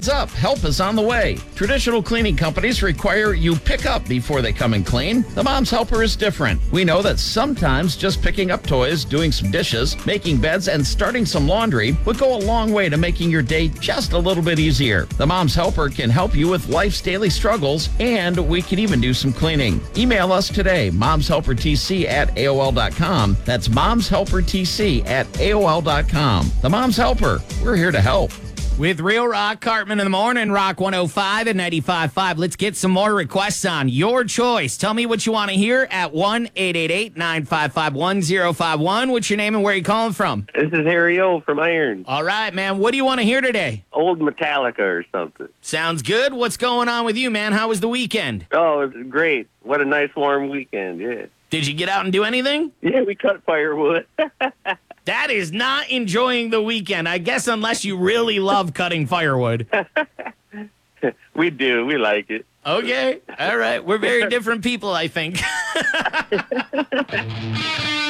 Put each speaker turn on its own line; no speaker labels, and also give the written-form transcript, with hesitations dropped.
heads up, help is on the way. Traditional cleaning companies require you pick up before they come and clean. The Mom's Helper is different. We know that sometimes just picking up toys, doing some dishes, making beds, and starting some laundry would go a long way to making your day just a little bit easier. The Mom's Helper can help you with life's daily struggles, and we can even do some cleaning. Email us today, momshelpertc@aol.com. That's momshelpertc@aol.com. The Mom's Helper. We're here to help.
With Real Rock, Cartman in the morning, Rock 105 and 95.5. Let's get some more requests on your choice. Tell me what you want to hear at 1-888-955-1051. What's your name and where are you calling from?
This is Harry O from Iron.
All right, man. What do you want to hear today?
Old Metallica or something.
Sounds good. What's going on with you, man? How was the weekend?
Oh, it was great. What a nice warm weekend, yeah.
Did you get out and do anything?
Yeah, we cut firewood.
That is not enjoying the weekend, I guess, unless you really love cutting firewood.
We do. We like it.
Okay. All right. We're very different people, I think.